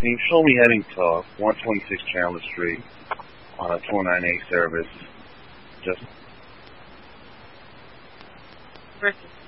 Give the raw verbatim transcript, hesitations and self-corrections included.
Can you show me heading to one twenty-six Chandler Street on a two oh nine A service? Just versus